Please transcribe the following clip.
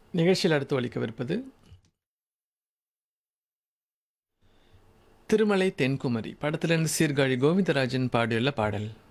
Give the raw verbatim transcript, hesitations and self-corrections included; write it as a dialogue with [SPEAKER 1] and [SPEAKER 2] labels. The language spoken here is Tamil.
[SPEAKER 1] நிகழ்ச்சியில் அடுத்து ஒலிக்கவிருப்பது திருமலை தென்குமரி படத்திலிருந்து சீர்காழி கோவிந்தராஜன் பாடியுள்ள பாடல்.